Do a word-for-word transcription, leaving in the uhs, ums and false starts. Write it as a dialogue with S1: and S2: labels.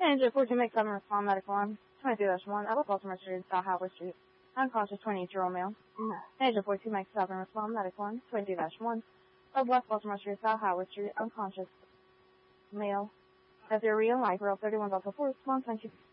S1: Manager fourteen make seven respond medical one. twenty-three dash one. Apple Baltimore Street, South Howard Street. Unconscious twenty-eight-year-old male. Manager fourteen make seven respond medical one. twenty-three dash one. Of West Baltimore Street, South Howard Street. Unconscious male. As your real life, Royal thirty-one Delta four, response twenty.